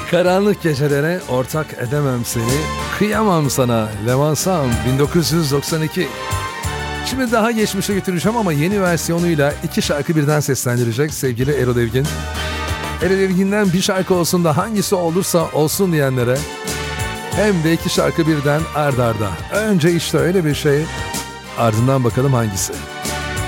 Karanlık gecelere ortak edemem seni, kıyamam sana Levan Sam 1992. Şimdi daha geçmişe götüreceğim ama yeni versiyonuyla 2 şarkı birden seslendirecek sevgili Erol Evgin. Erol Evgin'den bir şarkı olsun da hangisi olursa olsun diyenlere hem de 2 şarkı birden ard arda. Önce işte öyle bir şey, ardından bakalım hangisi.